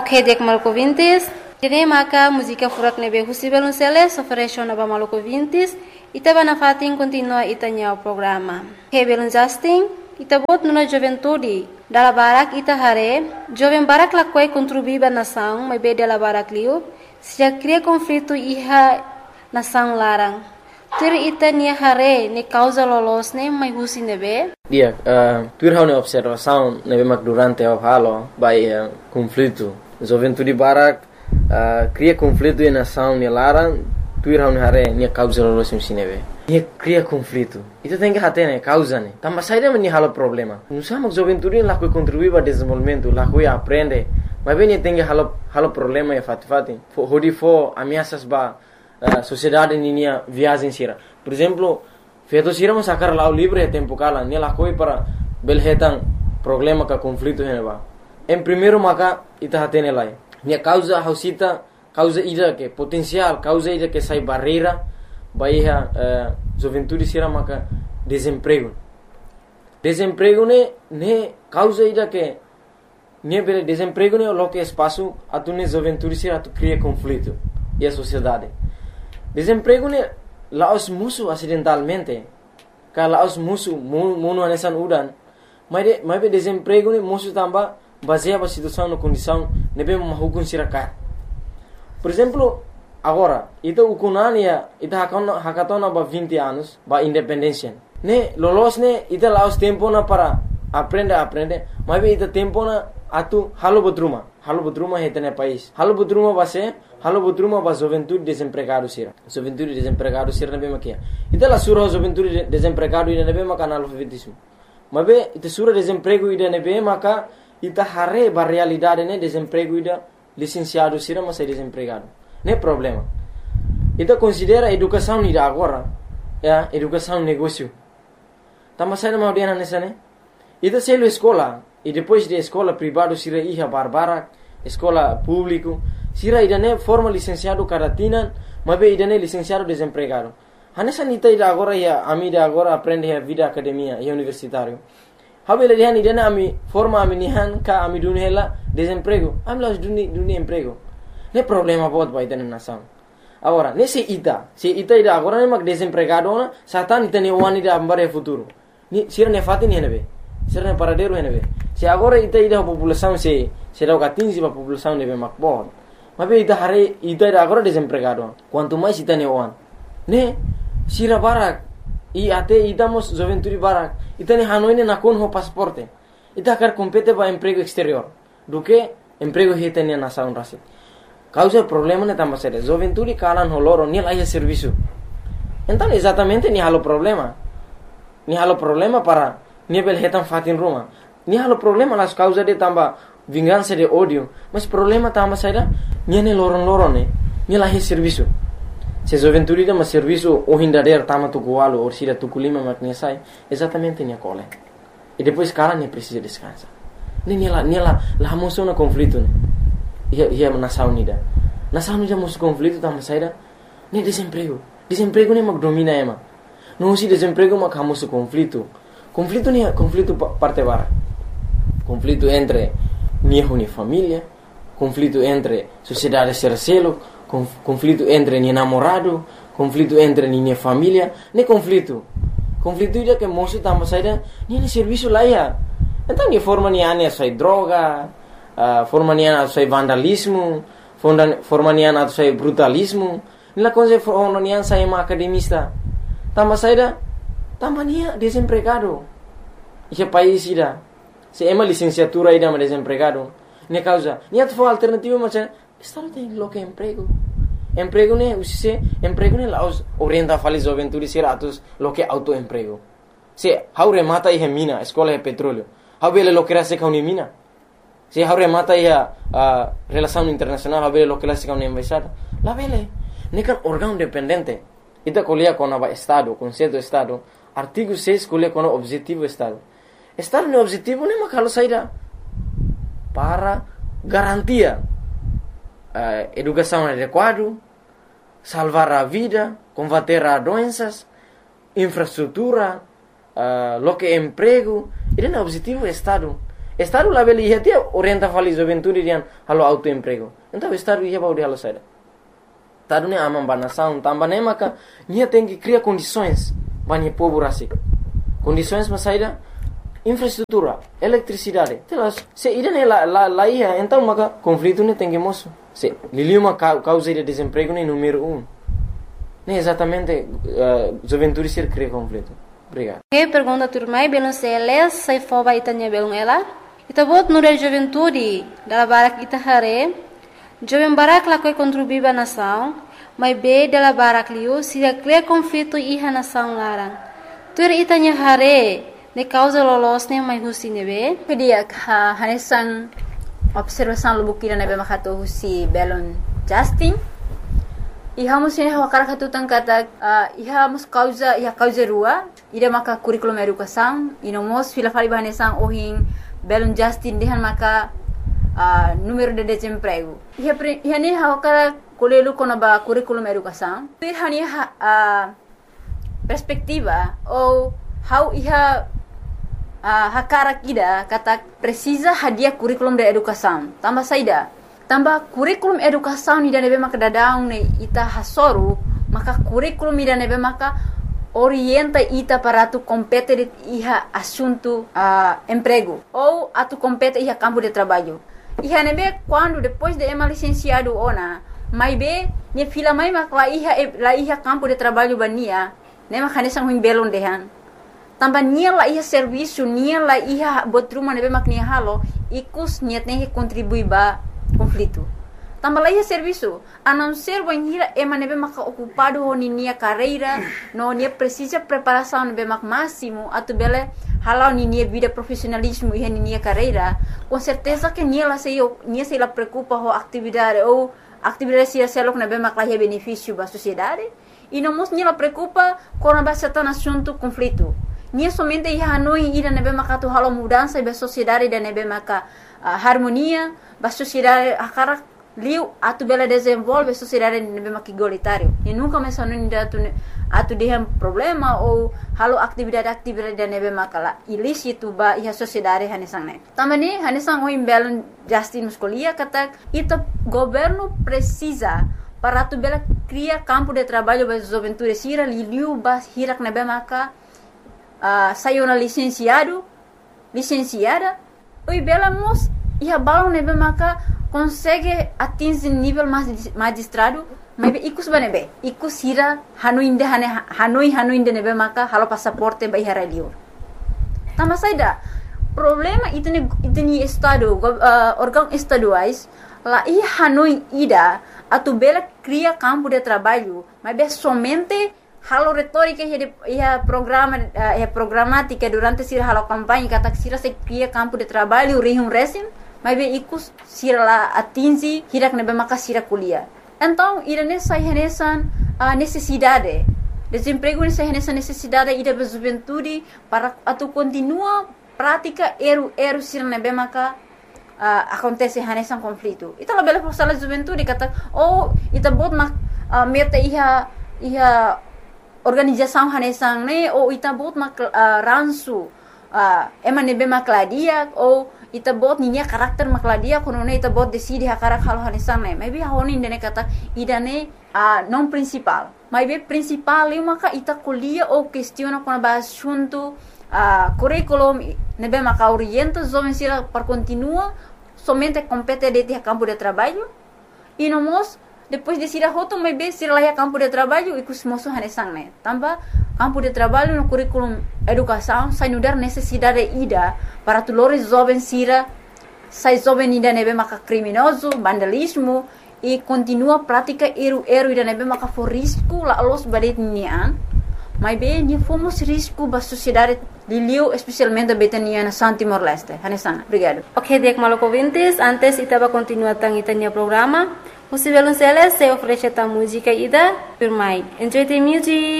Ok, dek Maluku Vintis. Jadi maka música furak nebe husi belunceles ofereció naba Maluku Vintis. Ita bana fatin continua itanya o programa. Ok, belun Justin. Ita bot nuna juventude. Dala barak ita hare. Joven barak lakwai contribuiba nação, mas be dala barak liu. Se já cria conflito iha nação larang. Tiri ita nia hare ne causa lolos ne mai husi nebe. Dia, tuir hau ne observação nebe mak durante o halo by conflito. Juventude barak cria conflito e nação ne larang. Tuir hau ne hare nia causa lolos nebe. Nia cria conflito. Itu tem que hate ne causa ne. Tambah saída meni halo problema. Nusa mak juventude lá que contribui para desenvolvimento, lá que aprende. Mas bem tem que halo problema e fati. Hodi fo ameaças ba sociedade ninia viagem sira. Por exemplo, feito sira mo sacar lá o livre é tempo cala, ne lá coi para belhetan problema ka conflito heneba. Em primeiro maka ita hatene lai. Nia causa hausita, causa ida que potencial, causa ida que sai barreira, baia juventude sira maka desemprego. Desemprego ne causa ida que ne bele desemprego ne lo que espaço atune juventude sira tu cria conflito e a sociedade. Desemprego ne laos musuh acidentalmente. Ka laos musuh muno anesan udan. Mas be desemprego ne musuh tamba baseia ba situação no condição nebe mahukun siraka. Por exemplo, agora, ita ukunania ita hakatona ba 20 anos ba independência. Ne lolos ne ita laos tempo na para aprende, mas be ita tempo na atu halo botruma hetene país. Halo botruma ba juventude desempregado sira. Juventude desempregado sira nebe makia. Ita la sura juventude desempregado ida nebe maka analfabetismo. Mas be ita sura desemprego ida nebe maka ita hare ba realidade ne desemprego ida licenciado sira mas é desempregado. Ne problema. Ita considera educação ida agora, educação negócio. Tama sai mau dia nessa ne. Ita selo escola e depois de escola privado sira iha barbara, escola público, sira idane forma licenciado caratina, mas be idane licenciado desempregado. Hanessa nita ida agora ia amida agora aprende a vida academia e universitário. Habele dihan idane ami forma aminihan ka ami dunhela desemprego. Amlas duni emprego. Ne problema bot ba idane nação. Agora, se ita ida agora ne mak desempregado na satan itane wani da ambare futuro. Ni sira ne fatin henebe. Sira ne paradero henebe. Se agora ita ida população se dá 15 para população nebe makbon. Mas be ita hare ita ida agora desempregado. Quanto mais ita ne wan. Ne sira barak e até ita mos juventude barak. Ita ne hanoi ne nakon ho pasporte. Ita quer compete para emprego exterior. Do que emprego hetene nação rasi. Causa problema ne tambah sere. Juventude kalan ho loro ni laia serviço. Então exatamente ni halo problema. Ni halo problema para ni bel hetan fatin rumah. Ni halo problema las causa de tamba vingança de ódio, mas problema tamba saida ni ne loron ne ni lahi serviço. Se juventude de mas serviço o hindader tama tu kualo or sida tu kulima maknia sai, exatamente ni cole. E depois cara ne precisa descansar. Ni la moço na conflito ne. Ia nação unida. Nação unida moço conflito tamba saida ni desemprego. Desemprego ne mag domina ema. Não se desemprego mag hamoso conflito. Conflito ni conflito parte bara. Conflito entre minha família, conflito entre sociedade sercelo, conflito entre minha namorado, conflito entre minha família, ne conflito ida que moço tamba saida, ni serviço lá ia. Então ni forma ni ane sai droga, forma ni ane sai vandalismo, forma ni ane sai brutalismo, ni la coisa forma ni ane sai academista. Tamba saida, tamba ni desempregado. Ike país ida. Se ema licenciatura ida ma desempregado. Ne causa. Ni at for alternativa macam estado tem lo que emprego. Emprego ne usise emprego ne laos orienta fali juventude sira atus lo que autoemprego. Se haure mata ihe mina, escola é petróleo. Haubele lo que rase ka mina. Se haure mata ia relação internacional, haubele lo que rase ka embaixada. La vele. Ne kan órgão independente. Ita colia com a estado, conceito estado. Artigo 6 colia com o objetivo estado. Estado no objetivo nem makalo saída para garantia educação adequada, salvar a vida, combater as doenças, infraestrutura, lo que emprego. Ele é o objetivo do Estado. Estado label ia dia orienta fali juventude dian halo autoemprego. Então estado ia bau de halo saida. Estado ne amam banação, tambah ne maka nia tem que criar condições bani povo rasik. Condições mas saida infraestrutura, eletricidade. Telas, se ida ne la ia, então maka conflito ne tem que moço. Se liliu uma causa de desemprego ne número 1. Ne exatamente juventude ser cria conflito. Obrigado. Que pergunta turmai belum seles sai foba itanya belum ela. Ita bot nura juventude dala barak ita hare. Jovem barak la koi contribuir ba nação, mas be dala barak liu se cria conflito iha nação larang. Tur itanya hare ne causa lolos ne mai husi nebe. Kedia hanesan observação lubukira nebe makato husi belon Justin. Iha musin hawakara katutan kata iha mus causa rua ida maka curriculum educação inomos fila fali bahanesan ohin belon Justin dehan maka número de desemprego. Iha ni hawakara kolelu konaba curriculum educação. Iha ni perspectiva ou how iha hakara kida kata precisa hadiah curriculum de educação. Tambah saida. Tambah curriculum educação ni nebe maka dadang ne ita hasoru maka curriculum ni nebe maka orienta ita para tu compete iha assunto emprego ou atu compete iha campo de trabalho. Iha nebe quando depois de ema licenciado ona mai be ni fila mai maka la iha campo de trabalho bania ne maka ne sang belon dehan. Tambah nia la iha serviço nia la iha botruma nebe mak nia halo ikus niat ne contribui ba conflito. Tambah lagi serviço, a não ser banhira ema nebe maka ocupado honi nia carreira, no nia precisa preparação nebe mak máximo, atu bele halau ni nia vida profissionalismo e nia carreira, com certeza que nia se la preocupa ho atividade ou atividade se selok nebe mak lahi benefício ba sociedade, e não mos nia la preocupa com a certain assunto conflito. Nia somente ia hanoi ida nebe maka tu halau mudança ba sociedade da nebe maka harmonia ba sociedade akara liu atu bela desenvolve sociedade nebe maka igualitário e nunca mencionou ainda atu dehem problema ou halo atividade da nebe maka la ilícito ba ia sociedade hanesang ne tamani hanesang o imbelon Justin muscolia kata ita governo precisa para atu bela cria campo de trabalho ba juventude sira liu ba hirak nebe maka sayona licenciada oi bela mos ia balon nebe maka consegue atingir nível magistrado mas ikus banebe ikus hira hanoi inde nebe maka halo passaporte ba ihara liur tambah saida problema itni estado órgão estaduais lá i hanoi ida atu bela cria campo de trabalho mas somente halo retórica ia programática durante sira halo campanha kata sira se cria campo de trabalho rihum resim mas ikus sira la atingi hirak nebe maka sira kuliah. Então irane sai hanesan necessidade desemprego ni sai hanesan necessidade ida ba juventude para atu continua prática eru sira nebe maka acontece hanesan conflito. Ita la bela forsala juventude kata ita bot mak meta iha organização hanesan ne ou ita bot mak ransu ema nebe mak ladia ou ita bot ninya karakter makladia kono ne ita bot decide hakarak halo hanesan ne maybe honi indene kata idane non principal maybe principal eu maka ita kuliah ou questiona kono ba assunto curriculum nebe maka orienta jovem sira para continua somente compete de campo de trabalho e nomos depois de sira hoto maybe sira lá campo de trabalho e kusmoso hanesan ne tambah campo de trabalho no curriculum educação sai nudar necessidade ida para tulores jovens sira sai jovem ida nebe maka criminoso vandalismo e continua prática eru ida nebe maka for risco la los badet nian mas bem ni fomos risco ba sociedade liliu especialmente betania na Timor Leste hanesan obrigado. Ok, Diek Maloko Vintis, antes itaba continua tang itanya programa. Musivelon Celes se oferece ta música ida, firmai. Enjoy the music.